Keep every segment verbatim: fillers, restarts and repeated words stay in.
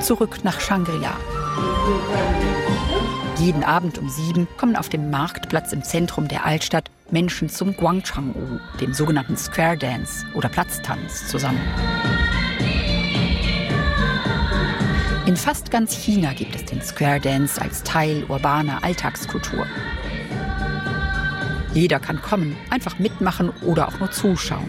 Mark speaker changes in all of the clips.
Speaker 1: Zurück nach Shangri-La. Jeden Abend um sieben kommen auf dem Marktplatz im Zentrum der Altstadt Menschen zum Guangchang-U, dem sogenannten Square Dance oder Platztanz, zusammen. In fast ganz China gibt es den Square Dance als Teil urbaner Alltagskultur. Jeder kann kommen, einfach mitmachen oder auch nur zuschauen.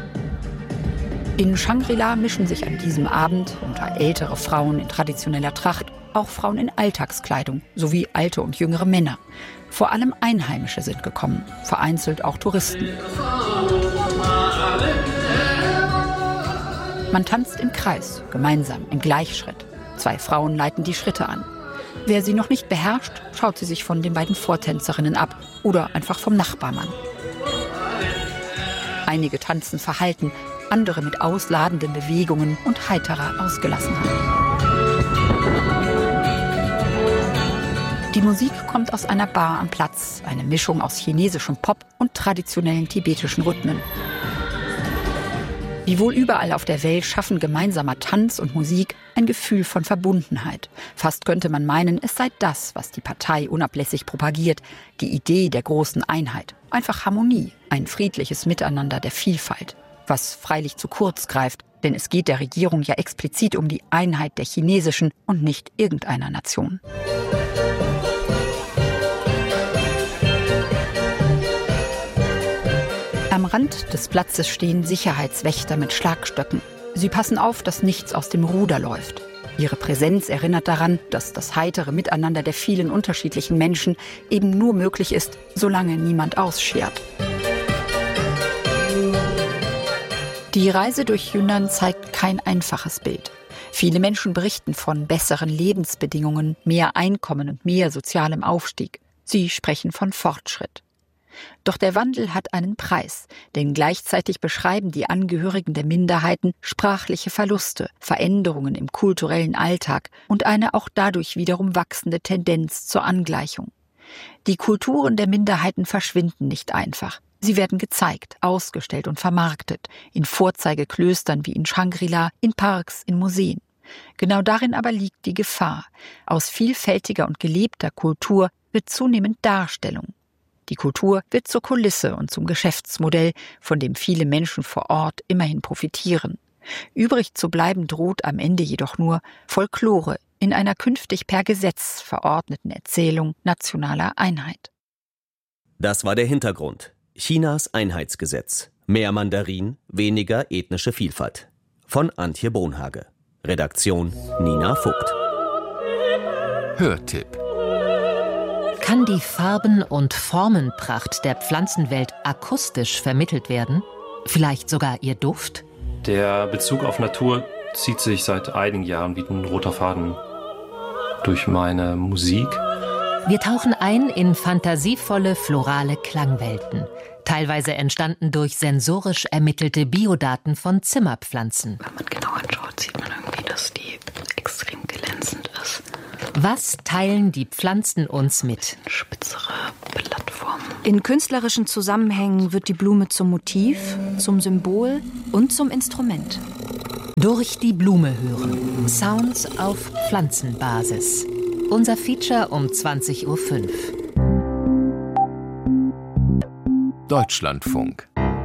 Speaker 1: In Shangri-La mischen sich an diesem Abend unter ältere Frauen in traditioneller Tracht auch Frauen in Alltagskleidung sowie alte und jüngere Männer. Vor allem Einheimische sind gekommen, vereinzelt auch Touristen. Man tanzt im Kreis, gemeinsam, im Gleichschritt. Zwei Frauen leiten die Schritte an. Wer sie noch nicht beherrscht, schaut sie sich von den beiden Vortänzerinnen ab oder einfach vom Nachbarmann. Einige tanzen verhalten, andere mit ausladenden Bewegungen und heiterer Ausgelassenheit. Die Musik kommt aus einer Bar am Platz, eine Mischung aus chinesischem Pop und traditionellen tibetischen Rhythmen. Wie wohl überall auf der Welt schaffen gemeinsamer Tanz und Musik ein Gefühl von Verbundenheit. Fast könnte man meinen, es sei das, was die Partei unablässig propagiert, die Idee der großen Einheit. Einfach Harmonie, ein friedliches Miteinander der Vielfalt. Was freilich zu kurz greift, denn es geht der Regierung ja explizit um die Einheit der chinesischen und nicht irgendeiner Nation. Am Rand des Platzes stehen Sicherheitswächter mit Schlagstöcken. Sie passen auf, dass nichts aus dem Ruder läuft. Ihre Präsenz erinnert daran, dass das heitere Miteinander der vielen unterschiedlichen Menschen eben nur möglich ist, solange niemand ausschert. Die Reise durch Yunnan zeigt kein einfaches Bild. Viele Menschen berichten von besseren Lebensbedingungen, mehr Einkommen und mehr sozialem Aufstieg. Sie sprechen von Fortschritt. Doch der Wandel hat einen Preis, denn gleichzeitig beschreiben die Angehörigen der Minderheiten sprachliche Verluste, Veränderungen im kulturellen Alltag und eine auch dadurch wiederum wachsende Tendenz zur Angleichung. Die Kulturen der Minderheiten verschwinden nicht einfach. Sie werden gezeigt, ausgestellt und vermarktet, in Vorzeigeklöstern wie in Shangri-La, in Parks, in Museen. Genau darin aber liegt die Gefahr. Aus vielfältiger und gelebter Kultur wird zunehmend Darstellung. Die Kultur wird zur Kulisse und zum Geschäftsmodell, von dem viele Menschen vor Ort immerhin profitieren. Übrig zu bleiben droht am Ende jedoch nur Folklore in einer künftig per Gesetz verordneten Erzählung nationaler Einheit.
Speaker 2: Das war der Hintergrund. Chinas Einheitsgesetz. Mehr Mandarin, weniger ethnische Vielfalt. Von Antje Bonhage. Redaktion Nina Vogt.
Speaker 3: Hörtipp.
Speaker 4: Kann die Farben- und Formenpracht der Pflanzenwelt akustisch vermittelt werden? Vielleicht sogar ihr Duft?
Speaker 5: Der Bezug auf Natur zieht sich seit einigen Jahren wie ein roter Faden durch meine Musik.
Speaker 4: Wir tauchen ein in fantasievolle florale Klangwelten, teilweise entstanden durch sensorisch ermittelte Biodaten von Zimmerpflanzen.
Speaker 6: Wenn man genau anschaut, sieht man irgendwie, dass die extrem glänzend ist.
Speaker 4: Was teilen die Pflanzen uns mit?
Speaker 6: Spitzere Blattformen.
Speaker 7: In künstlerischen Zusammenhängen wird die Blume zum Motiv, zum Symbol und zum Instrument.
Speaker 4: Durch die Blume hören. Sounds auf Pflanzenbasis. Unser Feature um zwanzig Uhr fünf.
Speaker 3: Deutschlandfunk.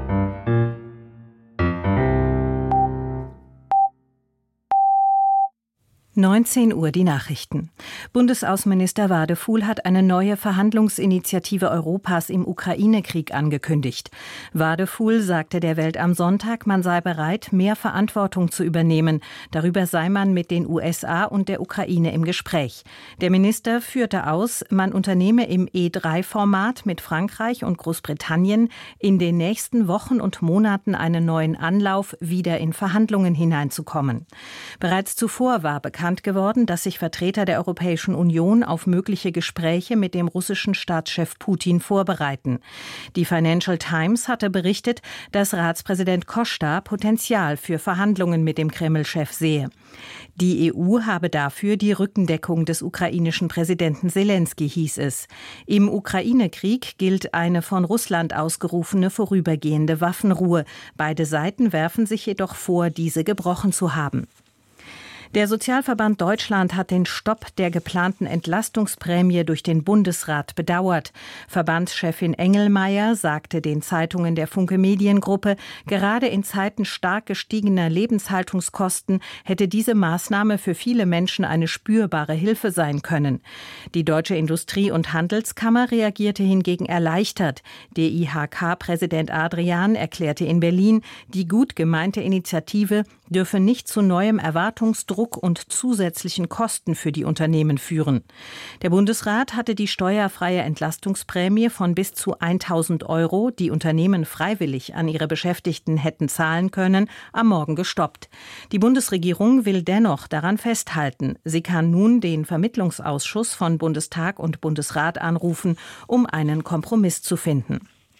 Speaker 8: neunzehn Uhr die Nachrichten. Bundesaußenminister Wadefuhl hat eine neue Verhandlungsinitiative Europas im Ukraine-Krieg angekündigt. Wadefuhl sagte der Welt am Sonntag, man sei bereit, mehr Verantwortung zu übernehmen. Darüber sei man mit den U S A und der Ukraine im Gespräch. Der Minister führte aus, man unternehme im E drei Format mit Frankreich und Großbritannien in den nächsten Wochen und Monaten einen neuen Anlauf, wieder in Verhandlungen hineinzukommen. Bereits zuvor war bekannt geworden, dass sich Vertreter der Europäischen Union auf mögliche Gespräche mit dem russischen Staatschef Putin vorbereiten. Die Financial Times hatte berichtet, dass Ratspräsident Costa Potenzial für Verhandlungen mit dem Kreml-Chef sehe. Die E U habe dafür die Rückendeckung des ukrainischen Präsidenten Selensky, hieß es. Im Ukraine-Krieg gilt eine von Russland ausgerufene vorübergehende Waffenruhe. Beide Seiten werfen sich jedoch vor, diese gebrochen zu haben. Der Sozialverband Deutschland hat den Stopp der geplanten Entlastungsprämie durch den Bundesrat bedauert. Verbandschefin Engelmeier sagte den Zeitungen der Funke Mediengruppe, gerade in Zeiten stark gestiegener Lebenshaltungskosten hätte diese Maßnahme für viele Menschen eine spürbare Hilfe sein können. Die Deutsche Industrie- und Handelskammer reagierte hingegen erleichtert. D I H K-Präsident Adrian erklärte in Berlin, die gut gemeinte Initiative dürfe nicht zu neuem Erwartungsdruck und zusätzlichen Kosten für die Unternehmen führen. Der Bundesrat hatte die steuerfreie Entlastungsprämie von bis zu tausend Euro, die Unternehmen freiwillig an ihre Beschäftigten hätten zahlen können, am Morgen gestoppt. Die Bundesregierung will dennoch daran festhalten. Sie kann nun den Vermittlungsausschuss von Bundestag und Bundesrat anrufen, um einen Kompromiss zu finden.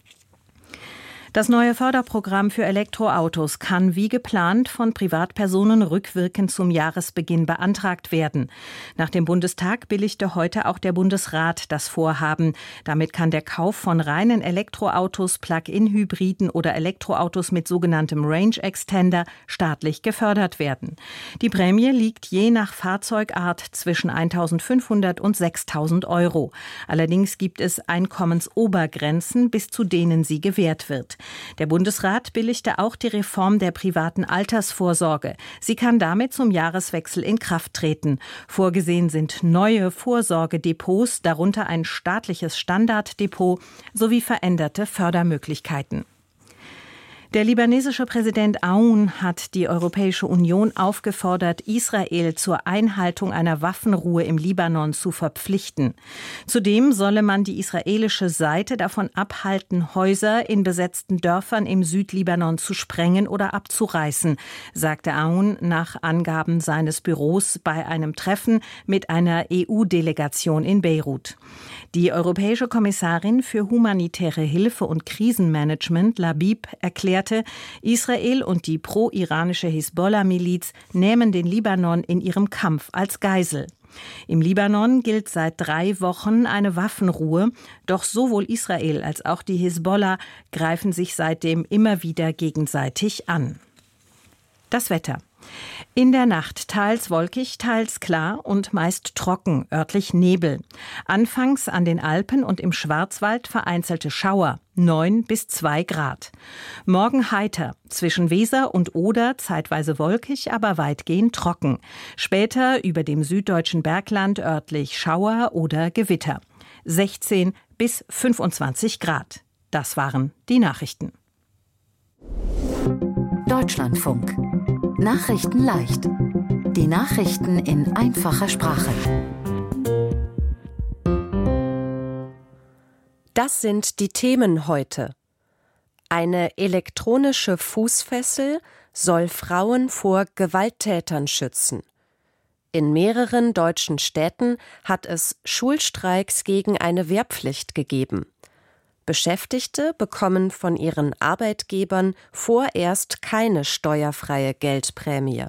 Speaker 8: Das neue Förderprogramm für Elektroautos kann wie geplant von Privatpersonen rückwirkend zum Jahresbeginn beantragt werden. Nach dem Bundestag billigte heute auch der Bundesrat das Vorhaben. Damit kann der Kauf von reinen Elektroautos, Plug-in-Hybriden oder Elektroautos mit sogenanntem Range Extender staatlich gefördert werden. Die Prämie liegt je nach Fahrzeugart zwischen eintausendfünfhundert und sechstausend Euro. Allerdings gibt es Einkommensobergrenzen, bis zu denen sie gewährt wird. Der Bundesrat billigte auch die Reform der privaten Altersvorsorge. Sie kann damit zum Jahreswechsel in Kraft treten. Vorgesehen sind neue Vorsorgedepots, darunter ein staatliches Standarddepot sowie veränderte Fördermöglichkeiten. Der libanesische Präsident Aoun hat die Europäische Union aufgefordert, Israel zur Einhaltung einer Waffenruhe im Libanon zu verpflichten. Zudem solle man die israelische Seite davon abhalten, Häuser in besetzten Dörfern im Südlibanon zu sprengen oder abzureißen, sagte Aoun nach Angaben seines Büros bei einem Treffen mit einer E U-Delegation in Beirut. Die Europäische Kommissarin für humanitäre Hilfe und Krisenmanagement, Labib, erklärte, Israel und die pro-iranische Hisbollah-Miliz nehmen den Libanon in ihrem Kampf als Geisel. Im Libanon gilt seit drei Wochen eine Waffenruhe, doch sowohl Israel als auch die Hisbollah greifen sich seitdem immer wieder gegenseitig an. Das Wetter. In der Nacht teils wolkig, teils klar und meist trocken, örtlich Nebel. Anfangs an den Alpen und im Schwarzwald vereinzelte Schauer, neun bis zwei Grad. Morgen heiter, zwischen Weser und Oder zeitweise wolkig, aber weitgehend trocken. Später über dem süddeutschen Bergland örtlich Schauer oder Gewitter. sechzehn bis fünfundzwanzig Grad. Das waren die Nachrichten.
Speaker 3: Deutschlandfunk. Nachrichten leicht. Die Nachrichten in einfacher Sprache.
Speaker 9: Das sind die Themen heute. Eine elektronische Fußfessel soll Frauen vor Gewalttätern schützen. In mehreren deutschen Städten hat es Schulstreiks gegen eine Wehrpflicht gegeben. Beschäftigte bekommen von ihren Arbeitgebern vorerst keine steuerfreie Geldprämie.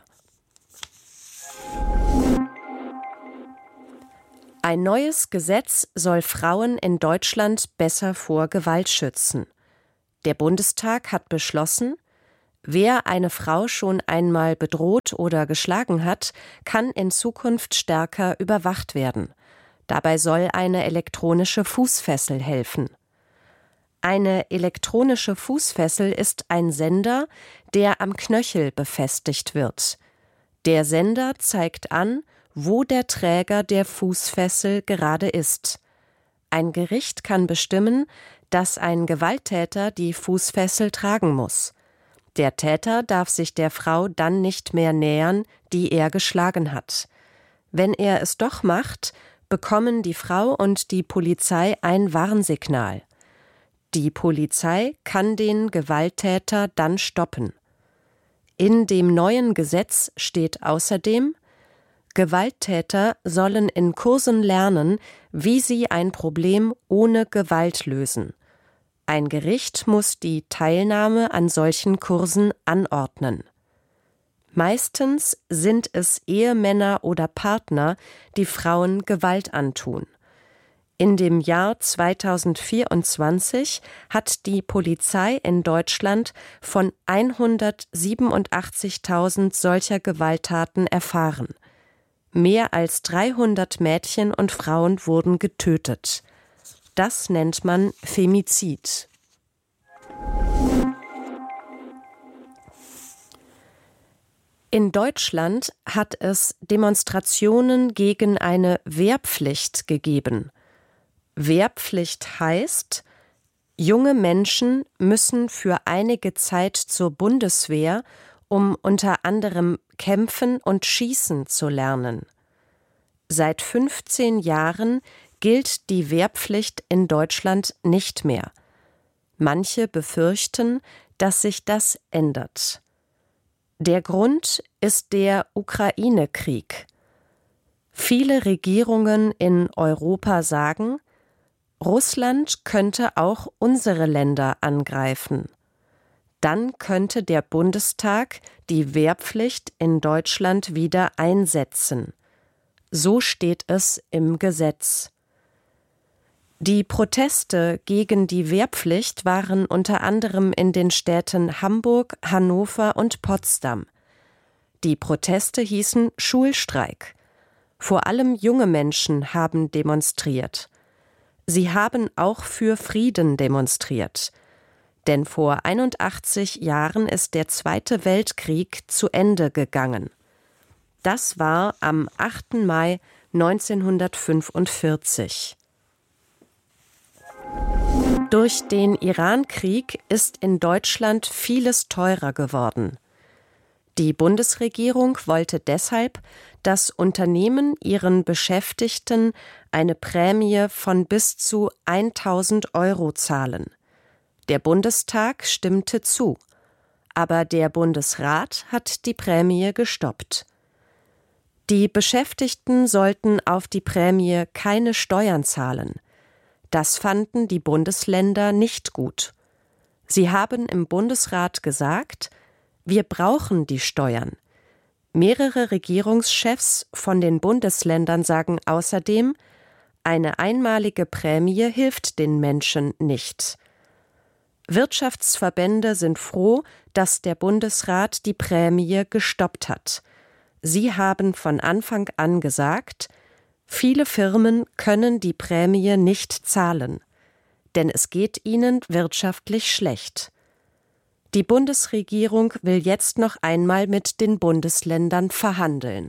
Speaker 9: Ein neues Gesetz soll Frauen in Deutschland besser vor Gewalt schützen. Der Bundestag hat beschlossen, wer eine Frau schon einmal bedroht oder geschlagen hat, kann in Zukunft stärker überwacht werden. Dabei soll eine elektronische Fußfessel helfen. Eine elektronische Fußfessel ist ein Sender, der am Knöchel befestigt wird. Der Sender zeigt an, wo der Träger der Fußfessel gerade ist. Ein Gericht kann bestimmen, dass ein Gewalttäter die Fußfessel tragen muss. Der Täter darf sich der Frau dann nicht mehr nähern, die er geschlagen hat. Wenn er es doch macht, bekommen die Frau und die Polizei ein Warnsignal. Die Polizei kann den Gewalttäter dann stoppen. In dem neuen Gesetz steht außerdem, Gewalttäter sollen in Kursen lernen, wie sie ein Problem ohne Gewalt lösen. Ein Gericht muss die Teilnahme an solchen Kursen anordnen. Meistens sind es Ehemänner oder Partner, die Frauen Gewalt antun. In dem Jahr zweitausendvierundzwanzig hat die Polizei in Deutschland von hundertsiebenundachtzigtausend solcher Gewalttaten erfahren. Mehr als dreihundert Mädchen und Frauen wurden getötet. Das nennt man Femizid. In Deutschland hat es Demonstrationen gegen eine Wehrpflicht gegeben. Wehrpflicht heißt, junge Menschen müssen für einige Zeit zur Bundeswehr, um unter anderem kämpfen und schießen zu lernen. Seit fünfzehn Jahren gilt die Wehrpflicht in Deutschland nicht mehr. Manche befürchten, dass sich das ändert. Der Grund ist der Ukraine-Krieg. Viele Regierungen in Europa sagen, Russland könnte auch unsere Länder angreifen. Dann könnte der Bundestag die Wehrpflicht in Deutschland wieder einsetzen. So steht es im Gesetz. Die Proteste gegen die Wehrpflicht waren unter anderem in den Städten Hamburg, Hannover und Potsdam. Die Proteste hießen Schulstreik. Vor allem junge Menschen haben demonstriert. Sie haben auch für Frieden demonstriert. Denn vor einundachtzig Jahren ist der Zweite Weltkrieg zu Ende gegangen. Das war am achten Mai neunzehnhundertfünfundvierzig. Durch den Irankrieg ist in Deutschland vieles teurer geworden. Die Bundesregierung wollte deshalb, dass Unternehmen ihren Beschäftigten eine Prämie von bis zu tausend Euro zahlen. Der Bundestag stimmte zu, aber der Bundesrat hat die Prämie gestoppt. Die Beschäftigten sollten auf die Prämie keine Steuern zahlen. Das fanden die Bundesländer nicht gut. Sie haben im Bundesrat gesagt, wir brauchen die Steuern. Mehrere Regierungschefs von den Bundesländern sagen außerdem, eine einmalige Prämie hilft den Menschen nicht. Wirtschaftsverbände sind froh, dass der Bundesrat die Prämie gestoppt hat. Sie haben von Anfang an gesagt, viele Firmen können die Prämie nicht zahlen, denn es geht ihnen wirtschaftlich schlecht. Die Bundesregierung will jetzt noch einmal mit den Bundesländern verhandeln.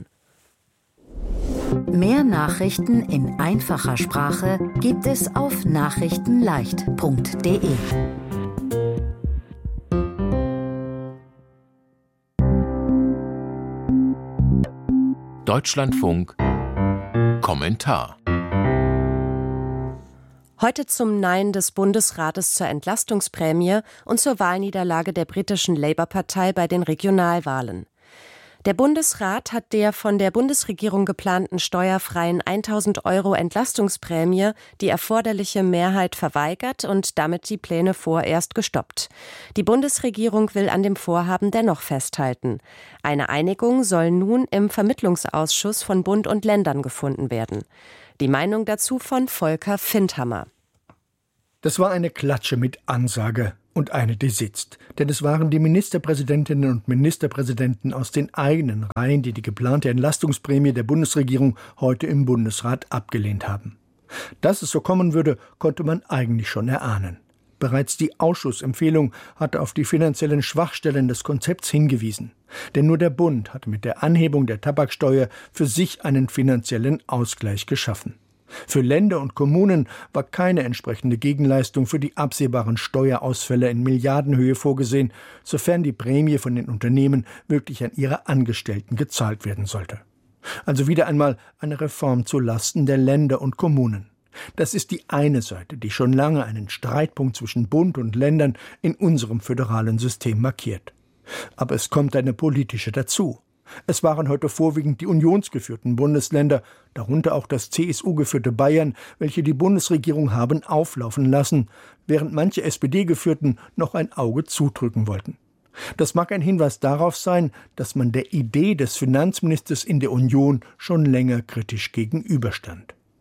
Speaker 3: Mehr Nachrichten in einfacher Sprache gibt es auf nachrichtenleicht punkt de.
Speaker 10: Deutschlandfunk Kommentar.
Speaker 9: Heute zum Nein des Bundesrates zur Entlastungsprämie und zur Wahlniederlage der britischen Labour-Partei bei den Regionalwahlen. Der Bundesrat hat der von der Bundesregierung geplanten steuerfreien tausend Euro Entlastungsprämie die erforderliche Mehrheit verweigert und damit die Pläne vorerst gestoppt. Die Bundesregierung will an dem Vorhaben dennoch festhalten. Eine Einigung soll nun im Vermittlungsausschuss von Bund und Ländern gefunden werden. Die Meinung dazu von Volker Findhammer.
Speaker 11: Das war eine Klatsche mit Ansage und eine, die sitzt. Denn es waren die Ministerpräsidentinnen und Ministerpräsidenten aus den eigenen Reihen, die die geplante Entlastungsprämie der Bundesregierung heute im Bundesrat abgelehnt haben. Dass es so kommen würde, konnte man eigentlich schon erahnen. Bereits die Ausschussempfehlung hatte auf die finanziellen Schwachstellen des Konzepts hingewiesen. Denn nur der Bund hatte mit der Anhebung der Tabaksteuer für sich einen finanziellen Ausgleich geschaffen. Für Länder und Kommunen war keine entsprechende Gegenleistung für die absehbaren Steuerausfälle in Milliardenhöhe vorgesehen, sofern die Prämie von den Unternehmen wirklich an ihre Angestellten gezahlt werden sollte. Also wieder einmal eine Reform zu Lasten der Länder und Kommunen. Das ist die eine Seite, die schon lange einen Streitpunkt zwischen Bund und Ländern in unserem föderalen System markiert. Aber es kommt eine politische dazu. Es waren heute vorwiegend die unionsgeführten Bundesländer, darunter auch das C S U-geführte Bayern, welche die Bundesregierung haben auflaufen lassen, während manche S P D-geführten noch ein Auge zudrücken wollten. Das mag ein Hinweis darauf sein, dass man der Idee des Finanzministers in der Union schon länger kritisch gegenüberstand.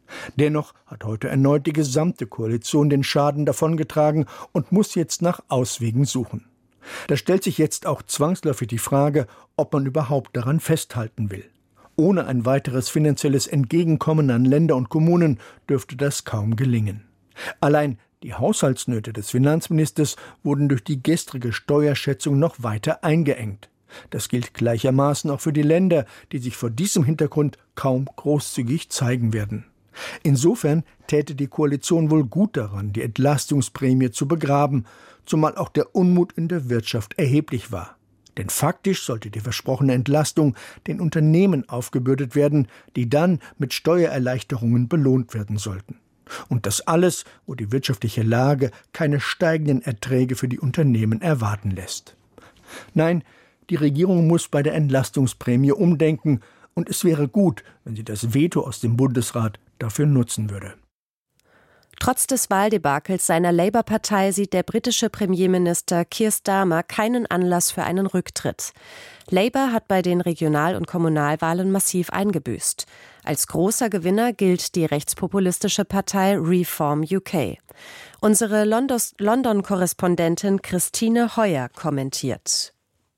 Speaker 11: Dennoch hat heute erneut die gesamte Koalition den Schaden davongetragen und muss jetzt nach Auswegen suchen. Da stellt sich jetzt auch zwangsläufig die Frage, ob man überhaupt daran festhalten will. Ohne ein weiteres finanzielles Entgegenkommen an Länder und Kommunen dürfte das kaum gelingen. Allein die Haushaltsnöte des Finanzministers wurden durch die gestrige Steuerschätzung noch weiter eingeengt. Das gilt gleichermaßen auch für die Länder, die sich vor diesem Hintergrund kaum großzügig zeigen werden. Insofern täte die Koalition wohl gut daran, die Entlastungsprämie zu begraben, zumal auch der Unmut in der Wirtschaft erheblich war. Denn faktisch sollte die versprochene Entlastung den Unternehmen aufgebürdet werden, die dann mit Steuererleichterungen belohnt werden sollten. Und das alles, wo die wirtschaftliche Lage keine steigenden Erträge für die Unternehmen erwarten lässt. Nein, die Regierung muss bei der Entlastungsprämie umdenken, und es wäre gut, wenn sie das Veto aus dem Bundesrat dafür nutzen würde.
Speaker 9: Trotz des Wahldebakels seiner Labour-Partei sieht der britische Premierminister Keir Starmer keinen Anlass für einen Rücktritt. Labour hat bei den Regional- und Kommunalwahlen massiv eingebüßt. Als großer Gewinner gilt die rechtspopulistische Partei Reform U K. Unsere London-Korrespondentin Christine Heuer kommentiert.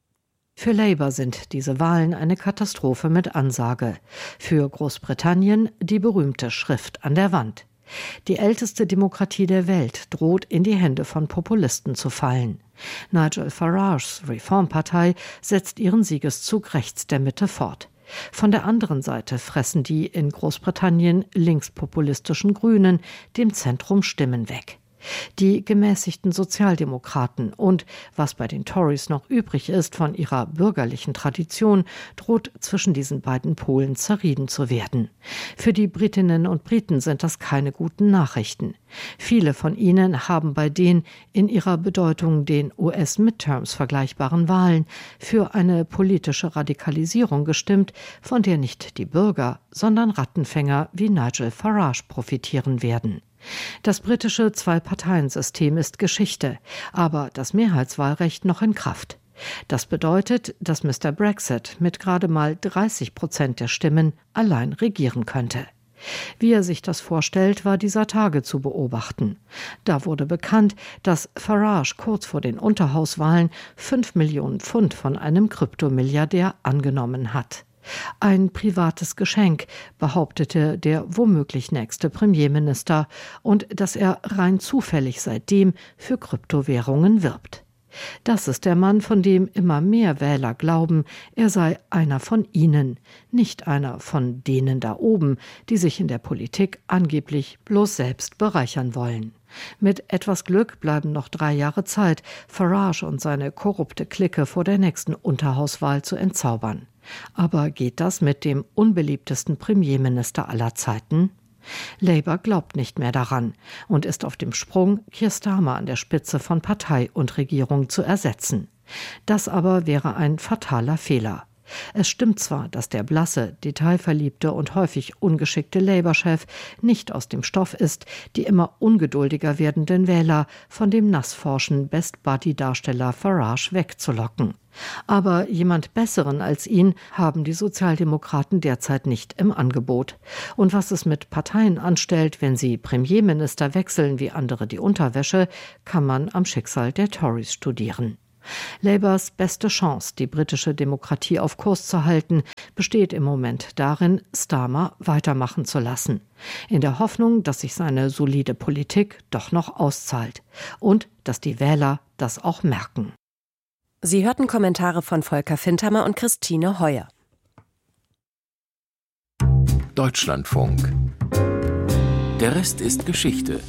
Speaker 12: Für Labour sind diese Wahlen eine Katastrophe mit Ansage. Für Großbritannien die berühmte Schrift an der Wand. Die älteste Demokratie der Welt droht in die Hände von Populisten zu fallen. Nigel Farages Reformpartei setzt ihren Siegeszug rechts der Mitte fort. Von der anderen Seite fressen die in Großbritannien linkspopulistischen Grünen dem Zentrum Stimmen weg. Die gemäßigten Sozialdemokraten und, was bei den Tories noch übrig ist von ihrer bürgerlichen Tradition, droht zwischen diesen beiden Polen zerrieben zu werden. Für die Britinnen und Briten sind das keine guten Nachrichten. Viele von ihnen haben bei den in ihrer Bedeutung den U S-Midterms vergleichbaren Wahlen für eine politische Radikalisierung gestimmt, von der nicht die Bürger, sondern Rattenfänger wie Nigel Farage profitieren werden. Das britische Zwei-Parteien-System ist Geschichte, aber das Mehrheitswahlrecht noch in Kraft. Das bedeutet, dass Mister Brexit mit gerade mal dreißig Prozent der Stimmen allein regieren könnte. Wie er sich das vorstellt, war dieser Tage zu beobachten. Da wurde bekannt, dass Farage kurz vor den Unterhauswahlen fünf Millionen Pfund von einem Kryptomilliardär angenommen hat. Ein privates Geschenk, behauptete der womöglich nächste Premierminister, und dass er rein zufällig seitdem für Kryptowährungen wirbt. Das ist der Mann, von dem immer mehr Wähler glauben, er sei einer von ihnen, nicht einer von denen da oben, die sich in der Politik angeblich bloß selbst bereichern wollen. Mit etwas Glück bleiben noch drei Jahre Zeit, Farage und seine korrupte Clique vor der nächsten Unterhauswahl zu entzaubern. Aber geht das mit dem unbeliebtesten Premierminister aller Zeiten? Labour glaubt nicht mehr daran und ist auf dem Sprung, Keir Starmer an der Spitze von Partei und Regierung zu ersetzen. Das aber wäre ein fataler Fehler. Es stimmt zwar, dass der blasse, detailverliebte und häufig ungeschickte Labour-Chef nicht aus dem Stoff ist, die immer ungeduldiger werdenden Wähler von dem nassforschen Best-Buddy-Darsteller Farage wegzulocken. Aber jemand Besseren als ihn haben die Sozialdemokraten derzeit nicht im Angebot. Und was es mit Parteien anstellt, wenn sie Premierminister wechseln wie andere die Unterwäsche, kann man am Schicksal der Tories studieren. Labours beste Chance, die britische Demokratie auf Kurs zu halten, besteht im Moment darin, Starmer weitermachen zu lassen. In der Hoffnung, dass sich seine solide Politik doch noch auszahlt. Und dass die Wähler das auch merken.
Speaker 9: Sie hörten Kommentare von Volker Findhammer und Christine Heuer.
Speaker 10: Deutschlandfunk. Der Rest ist Geschichte.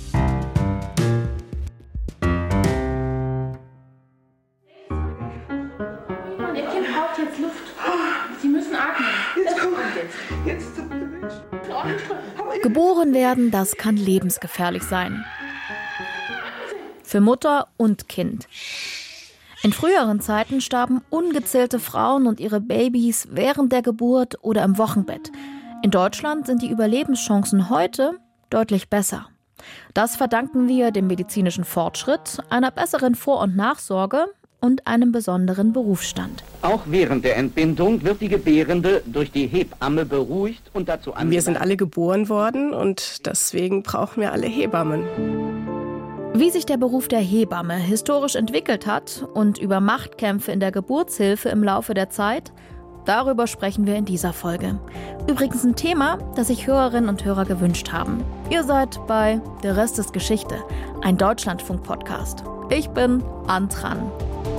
Speaker 13: Geboren werden, das kann lebensgefährlich sein. Für Mutter und Kind. In früheren Zeiten starben ungezählte Frauen und ihre Babys während der Geburt oder im Wochenbett. In Deutschland sind die Überlebenschancen heute deutlich besser. Das verdanken wir dem medizinischen Fortschritt, einer besseren Vor- und Nachsorge und einem besonderen Berufsstand.
Speaker 14: Auch während der Entbindung wird die Gebärende durch die Hebamme beruhigt und dazu angeleitet.
Speaker 15: Wir sind alle geboren worden und deswegen brauchen wir alle Hebammen.
Speaker 13: Wie sich der Beruf der Hebamme historisch entwickelt hat und über Machtkämpfe in der Geburtshilfe im Laufe der Zeit, darüber sprechen wir in dieser Folge. Übrigens ein Thema, das sich Hörerinnen und Hörer gewünscht haben. Ihr seid bei Der Rest ist Geschichte, ein Deutschlandfunk-Podcast. Ich bin Antran.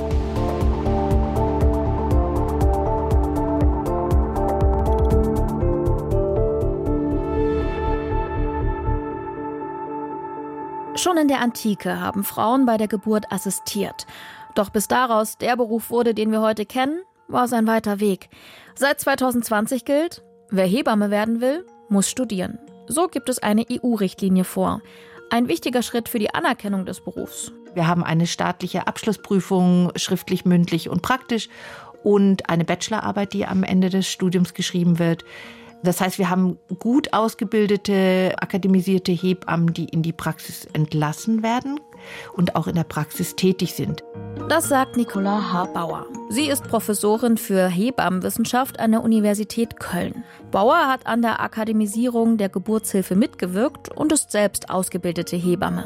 Speaker 13: Schon in der Antike haben Frauen bei der Geburt assistiert. Doch bis daraus der Beruf wurde, den wir heute kennen, war es ein weiter Weg. Seit zwanzig zwanzig gilt, wer Hebamme werden will, muss studieren. So gibt es eine E U-Richtlinie vor. Ein wichtiger Schritt für die Anerkennung des Berufs.
Speaker 16: Wir haben eine staatliche Abschlussprüfung, schriftlich, mündlich und praktisch, und eine Bachelorarbeit, die am Ende des Studiums geschrieben wird. Das heißt, wir haben gut ausgebildete, akademisierte Hebammen, die in die Praxis entlassen werden und auch in der Praxis tätig sind.
Speaker 13: Das sagt Nicola H. Bauer. Sie ist Professorin für Hebammenwissenschaft an der Universität Köln. Bauer hat an der Akademisierung der Geburtshilfe mitgewirkt und ist selbst ausgebildete Hebamme.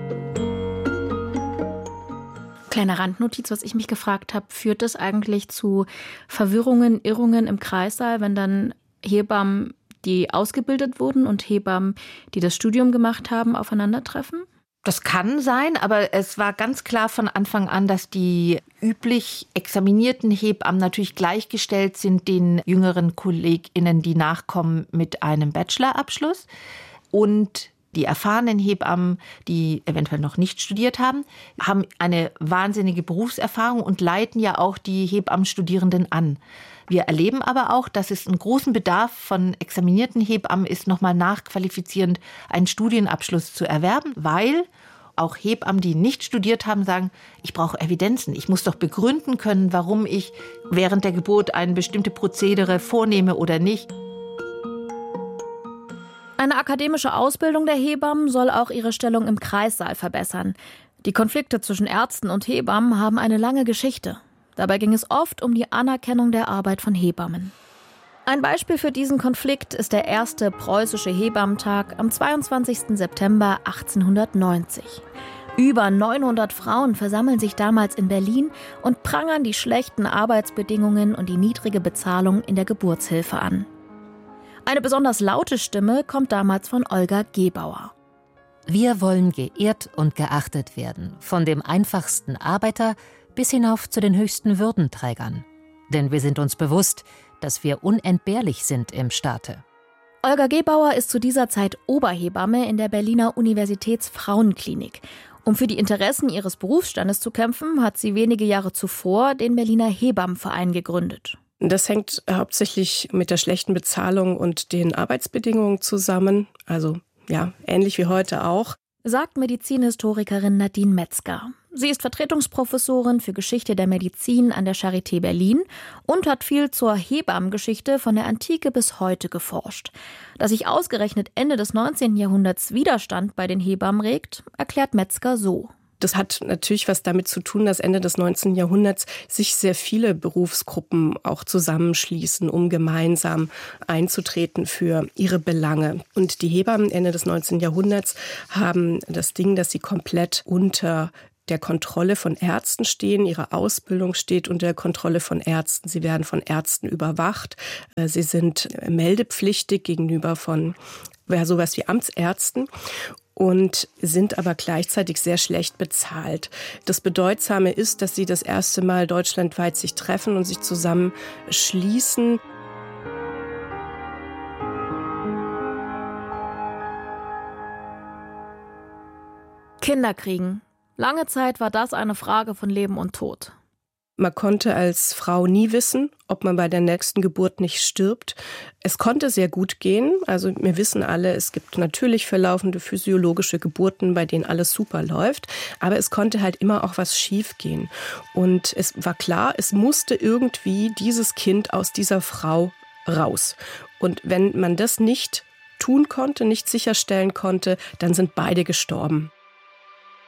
Speaker 13: Kleine Randnotiz, was ich mich gefragt habe, führt das eigentlich zu Verwirrungen, Irrungen im Kreissaal, wenn dann Hebammen, die ausgebildet wurden, und Hebammen, die das Studium gemacht haben, aufeinandertreffen?
Speaker 16: Das kann sein, aber es war ganz klar von Anfang an, dass die üblich examinierten Hebammen natürlich gleichgestellt sind den jüngeren KollegInnen, die nachkommen mit einem Bachelorabschluss. Und die erfahrenen Hebammen, die eventuell noch nicht studiert haben, haben eine wahnsinnige Berufserfahrung und leiten ja auch die Hebammenstudierenden an. Wir erleben aber auch, dass es einen großen Bedarf von examinierten Hebammen ist, nochmal nachqualifizierend einen Studienabschluss zu erwerben, weil auch Hebammen, die nicht studiert haben, sagen, ich brauche Evidenzen. Ich muss doch begründen können, warum ich während der Geburt eine bestimmte Prozedere vornehme oder nicht.
Speaker 13: Eine akademische Ausbildung der Hebammen soll auch ihre Stellung im Kreissaal verbessern. Die Konflikte zwischen Ärzten und Hebammen haben eine lange Geschichte. Dabei ging es oft um die Anerkennung der Arbeit von Hebammen. Ein Beispiel für diesen Konflikt ist der erste preußische Hebammentag am zweiundzwanzigsten September achtzehnhundertneunzig. Über neunhundert Frauen versammeln sich damals in Berlin und prangern die schlechten Arbeitsbedingungen und die niedrige Bezahlung in der Geburtshilfe an. Eine besonders laute Stimme kommt damals von Olga Gebauer.
Speaker 4: Wir wollen geehrt und geachtet werden, von dem einfachsten Arbeiter bis hinauf zu den höchsten Würdenträgern. Denn wir sind uns bewusst, dass wir unentbehrlich sind im Staate.
Speaker 13: Olga Gebauer ist zu dieser Zeit Oberhebamme in der Berliner Universitätsfrauenklinik. Um für die Interessen ihres Berufsstandes zu kämpfen, hat sie wenige Jahre zuvor den Berliner Hebammenverein gegründet.
Speaker 15: Das hängt hauptsächlich mit der schlechten Bezahlung und den Arbeitsbedingungen zusammen. Also ja, ähnlich wie heute auch.
Speaker 13: Sagt Medizinhistorikerin Nadine Metzger. Sie ist Vertretungsprofessorin für Geschichte der Medizin an der Charité Berlin und hat viel zur Hebammengeschichte von der Antike bis heute geforscht. Dass sich ausgerechnet Ende des neunzehnten Jahrhunderts Widerstand bei den Hebammen regt, erklärt Metzger so.
Speaker 15: Das hat natürlich was damit zu tun, dass Ende des neunzehnten Jahrhunderts sich sehr viele Berufsgruppen auch zusammenschließen, um gemeinsam einzutreten für ihre Belange. Und die Hebammen Ende des neunzehnten Jahrhunderts haben das Ding, dass sie komplett unter der Kontrolle von Ärzten stehen. Ihre Ausbildung steht unter der Kontrolle von Ärzten. Sie werden von Ärzten überwacht. Sie sind meldepflichtig gegenüber von ja, sowas wie Amtsärzten. Und sind aber gleichzeitig sehr schlecht bezahlt. Das Bedeutsame ist, dass sie das erste Mal deutschlandweit sich treffen und sich zusammenschließen.
Speaker 13: Kinder kriegen. Lange Zeit war das eine Frage von Leben und Tod.
Speaker 15: Man konnte als Frau nie wissen, ob man bei der nächsten Geburt nicht stirbt. Es konnte sehr gut gehen. Also wir wissen alle, es gibt natürlich verlaufende physiologische Geburten, bei denen alles super läuft. Aber es konnte halt immer auch was schief gehen. Und es war klar, es musste irgendwie dieses Kind aus dieser Frau raus. Und wenn man das nicht tun konnte, nicht sicherstellen konnte, dann sind beide gestorben.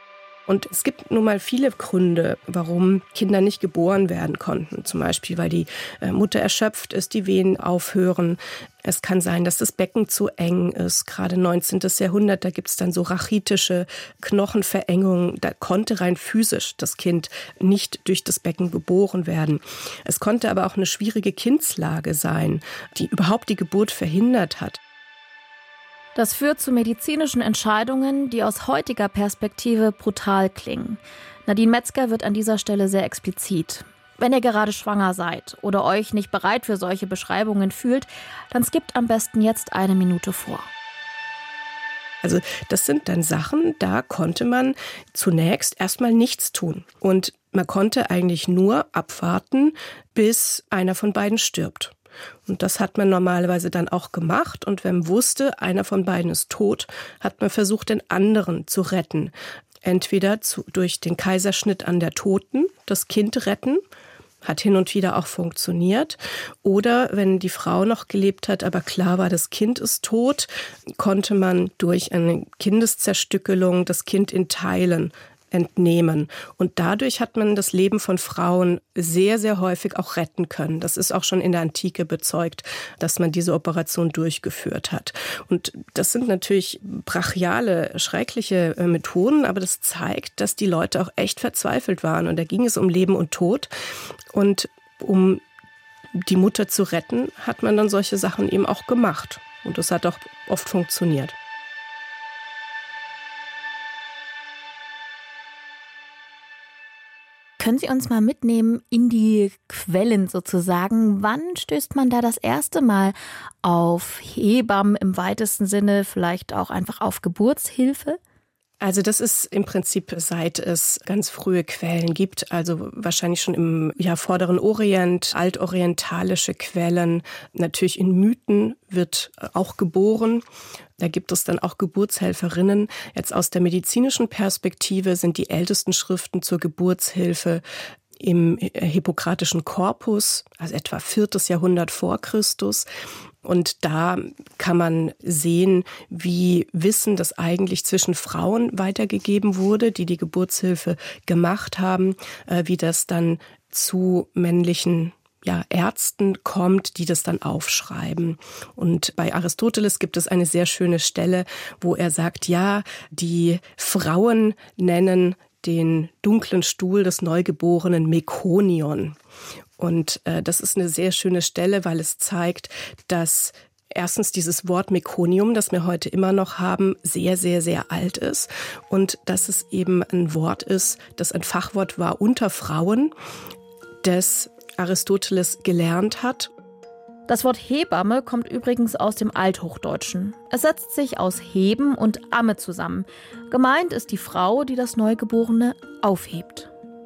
Speaker 15: Und es gibt nun mal viele Gründe, warum Kinder nicht geboren werden konnten. Zum Beispiel, weil die Mutter erschöpft ist, die Wehen aufhören. Es kann sein, dass das Becken zu eng ist. Gerade neunzehnten. Jahrhundert, da gibt es dann so rachitische Knochenverengungen. Da konnte rein physisch das Kind nicht durch das Becken geboren werden. Es konnte aber auch eine schwierige Kindslage sein, die überhaupt die Geburt verhindert hat.
Speaker 13: Das führt zu medizinischen Entscheidungen, die aus heutiger Perspektive brutal klingen. Nadine Metzger wird an dieser Stelle sehr explizit. Wenn ihr gerade schwanger seid oder euch nicht bereit für solche Beschreibungen fühlt, dann skippt am besten jetzt eine Minute vor.
Speaker 15: Also das sind dann Sachen, da konnte man zunächst erstmal nichts tun. Und man konnte eigentlich nur abwarten, bis einer von beiden stirbt. Und das hat man normalerweise dann auch gemacht. Und wenn man wusste, einer von beiden ist tot, hat man versucht, den anderen zu retten. Entweder zu, durch den Kaiserschnitt an der Toten, das Kind retten, hat hin und wieder auch funktioniert. Oder wenn die Frau noch gelebt hat, aber klar war, das Kind ist tot, konnte man durch eine Kindeszerstückelung das Kind in Teilen entnehmen. Und dadurch hat man das Leben von Frauen sehr, sehr häufig auch retten können. Das ist auch schon in der Antike bezeugt, dass man diese Operation durchgeführt hat. Und das sind natürlich brachiale, schreckliche Methoden, aber das zeigt, dass die Leute auch echt verzweifelt waren. Und da ging es um Leben und Tod. Und um die Mutter zu retten, hat man dann solche Sachen eben auch gemacht. Und das hat auch oft funktioniert.
Speaker 13: Können Sie uns mal mitnehmen in die Quellen sozusagen? Wann stößt man da das erste Mal auf Hebammen im weitesten Sinne, vielleicht auch einfach auf Geburtshilfe?
Speaker 15: Also das ist im Prinzip, seit es ganz frühe Quellen gibt, also wahrscheinlich schon im ja, vorderen Orient, altorientalische Quellen. Natürlich in Mythen wird auch geboren. Da gibt es dann auch Geburtshelferinnen. Jetzt aus der medizinischen Perspektive sind die ältesten Schriften zur Geburtshilfe im Hippokratischen Korpus, also etwa viertes Jahrhundert vor Christus. Und da kann man sehen, wie Wissen, das eigentlich zwischen Frauen weitergegeben wurde, die die Geburtshilfe gemacht haben, wie das dann zu männlichen ja, Ärzten kommt, die das dann aufschreiben. Und bei Aristoteles gibt es eine sehr schöne Stelle, wo er sagt, ja, die Frauen nennen den dunklen Stuhl des Neugeborenen Mekonion. Und äh, das ist eine sehr schöne Stelle, weil es zeigt, dass erstens dieses Wort Mekonium, das wir heute immer noch haben, sehr, sehr, sehr alt ist. Und dass es eben ein Wort ist, das ein Fachwort war unter Frauen, das Aristoteles gelernt hat.
Speaker 13: Das Wort Hebamme kommt übrigens aus dem Althochdeutschen. Es setzt sich aus Heben und Amme zusammen. Gemeint ist die Frau, die das Neugeborene aufhebt.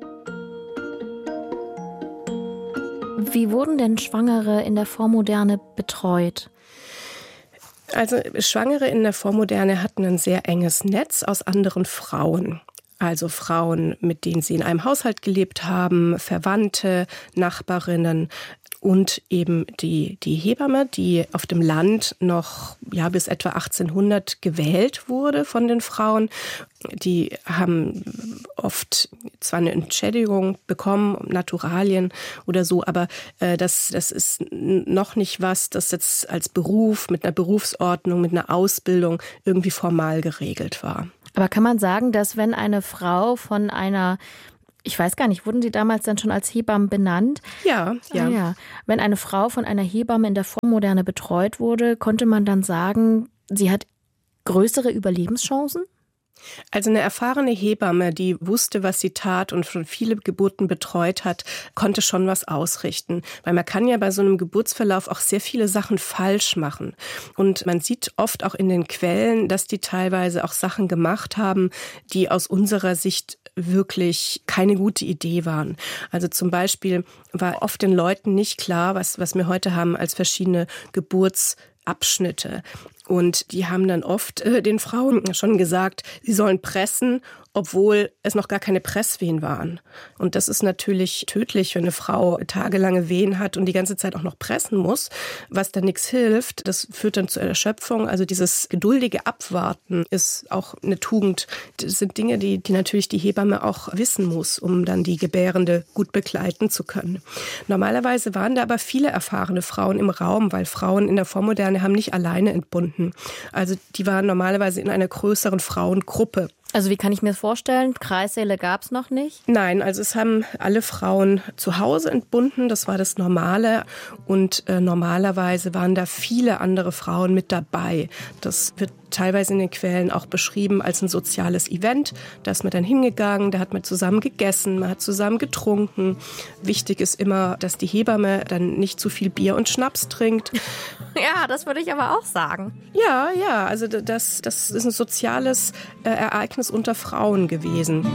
Speaker 13: Wie wurden denn Schwangere in der Vormoderne betreut?
Speaker 15: Also Schwangere in der Vormoderne hatten ein sehr enges Netz aus anderen Frauen. Also Frauen, mit denen sie in einem Haushalt gelebt haben, Verwandte, Nachbarinnen und eben die, die Hebamme, die auf dem Land noch ja, bis etwa achtzehnhundert gewählt wurde von den Frauen. Die haben oft zwar eine Entschädigung bekommen, Naturalien oder so, aber äh, das, das ist noch nicht was, das jetzt als Beruf, mit einer Berufsordnung, mit einer Ausbildung irgendwie formal geregelt war.
Speaker 13: Aber kann man sagen, dass wenn eine Frau von einer, ich weiß gar nicht, wurden sie damals dann schon als Hebammen benannt?
Speaker 15: Ja, ja.
Speaker 13: Ah, ja. Wenn eine Frau von einer Hebamme in der Vormoderne betreut wurde, konnte man dann sagen, sie hat größere Überlebenschancen?
Speaker 15: Also eine erfahrene Hebamme, die wusste, was sie tat und schon viele Geburten betreut hat, konnte schon was ausrichten. Weil man kann ja bei so einem Geburtsverlauf auch sehr viele Sachen falsch machen. Und man sieht oft auch in den Quellen, dass die teilweise auch Sachen gemacht haben, die aus unserer Sicht wirklich keine gute Idee waren. Also zum Beispiel war oft den Leuten nicht klar, was, was wir heute haben als verschiedene Geburtsabschnitte. Und die haben dann oft äh, den Frauen schon gesagt, sie sollen pressen, obwohl es noch gar keine Presswehen waren. Und das ist natürlich tödlich, wenn eine Frau tagelange Wehen hat und die ganze Zeit auch noch pressen muss, was dann nichts hilft. Das führt dann zur Erschöpfung. Also dieses geduldige Abwarten ist auch eine Tugend. Das sind Dinge, die, die natürlich die Hebamme auch wissen muss, um dann die Gebärende gut begleiten zu können. Normalerweise waren da aber viele erfahrene Frauen im Raum, weil Frauen in der Vormoderne haben nicht alleine entbunden. Also die waren normalerweise in einer größeren Frauengruppe.
Speaker 13: Also wie kann ich mir das vorstellen? Kreissäle gab es noch nicht?
Speaker 15: Nein, also es haben alle Frauen zu Hause entbunden, das war das Normale. Und äh, normalerweise waren da viele andere Frauen mit dabei. Das wird teilweise in den Quellen auch beschrieben als ein soziales Event. Da ist man dann hingegangen, da hat man zusammen gegessen, man hat zusammen getrunken. Wichtig ist immer, dass die Hebamme dann nicht zu viel Bier und Schnaps trinkt.
Speaker 13: Ja, das würde ich aber auch sagen.
Speaker 15: Ja, ja, also das, das ist ein soziales äh, Ereignis unter Frauen gewesen.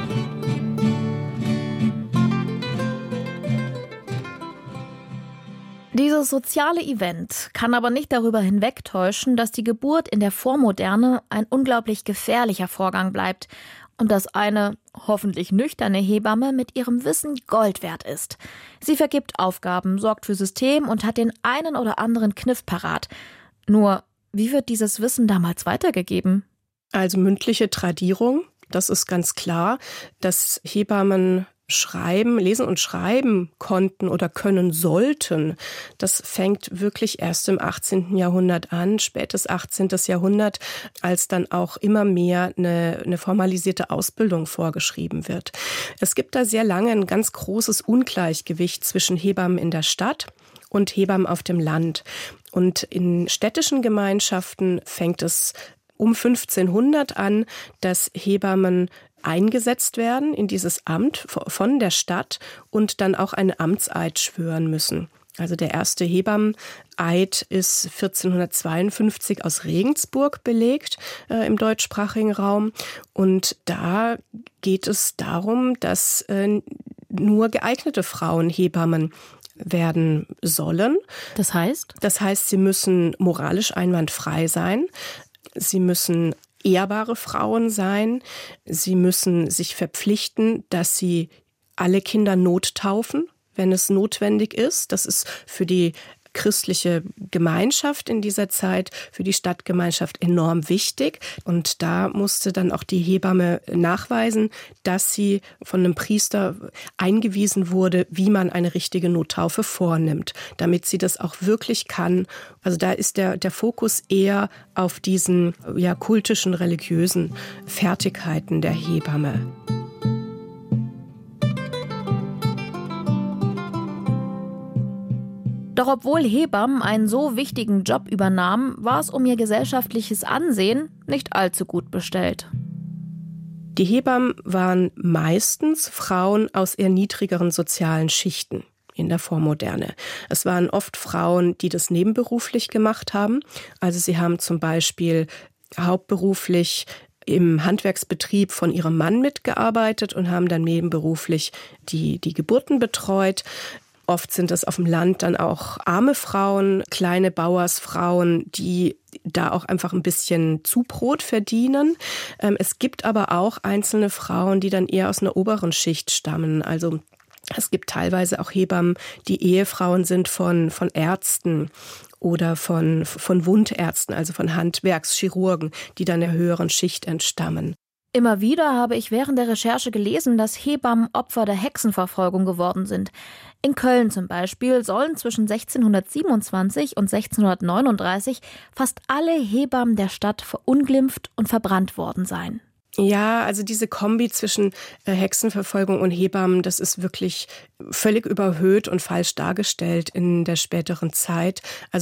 Speaker 13: Dieses soziale Event kann aber nicht darüber hinwegtäuschen, dass die Geburt in der Vormoderne ein unglaublich gefährlicher Vorgang bleibt und dass eine hoffentlich nüchterne Hebamme mit ihrem Wissen Gold wert ist. Sie vergibt Aufgaben, sorgt für System und hat den einen oder anderen Kniff parat. Nur, wie wird dieses Wissen damals weitergegeben?
Speaker 15: Also mündliche Tradierung, das ist ganz klar, dass Hebammen schreiben, lesen und schreiben konnten oder können sollten. Das fängt wirklich erst im achtzehnten Jahrhundert an, spätes achtzehnten Jahrhundert, als dann auch immer mehr eine, eine formalisierte Ausbildung vorgeschrieben wird. Es gibt da sehr lange ein ganz großes Ungleichgewicht zwischen Hebammen in der Stadt und Hebammen auf dem Land. Und in städtischen Gemeinschaften fängt es um fünfzehnhundert an, dass Hebammen eingesetzt werden in dieses Amt von der Stadt und dann auch einen Amtseid schwören müssen. Also der erste Hebammeneid ist vierzehnhundertzweiundfünfzig aus Regensburg belegt äh, im deutschsprachigen Raum. Und da geht es darum, dass äh, nur geeignete Frauen Hebammen werden sollen.
Speaker 13: Das heißt?
Speaker 15: Das heißt, sie müssen moralisch einwandfrei sein. Sie müssen ehrbare Frauen sein. Sie müssen sich verpflichten, dass sie alle Kinder nottaufen, wenn es notwendig ist. Das ist für die christliche Gemeinschaft in dieser Zeit, für die Stadtgemeinschaft enorm wichtig. Und da musste dann auch die Hebamme nachweisen, dass sie von einem Priester eingewiesen wurde, wie man eine richtige Nottaufe vornimmt, damit sie das auch wirklich kann. Also da ist der, der Fokus eher auf diesen ja, kultischen, religiösen Fertigkeiten der Hebamme.
Speaker 13: Doch obwohl Hebammen einen so wichtigen Job übernahmen, war es um ihr gesellschaftliches Ansehen nicht allzu gut bestellt.
Speaker 15: Die Hebammen waren meistens Frauen aus eher niedrigeren sozialen Schichten in der Vormoderne. Es waren oft Frauen, die das nebenberuflich gemacht haben. Also sie haben zum Beispiel hauptberuflich im Handwerksbetrieb von ihrem Mann mitgearbeitet und haben dann nebenberuflich die, die Geburten betreut. Oft sind es auf dem Land dann auch arme Frauen, kleine Bauersfrauen, die da auch einfach ein bisschen Zubrot verdienen. Es gibt aber auch einzelne Frauen, die dann eher aus einer oberen Schicht stammen. Also es gibt teilweise auch Hebammen, die Ehefrauen sind von, von Ärzten oder von, von Wundärzten, also von Handwerkschirurgen, die dann der höheren Schicht entstammen.
Speaker 13: Immer wieder habe ich während der Recherche gelesen, dass Hebammen Opfer der Hexenverfolgung geworden sind. In Köln zum Beispiel sollen zwischen sechzehnhundertsiebenundzwanzig und sechzehnhundertneununddreißig fast alle Hebammen der Stadt verunglimpft und verbrannt worden sein.
Speaker 15: Ja, also diese Kombi zwischen Hexenverfolgung und Hebammen, das ist wirklich völlig überhöht und falsch dargestellt in der späteren Zeit. Also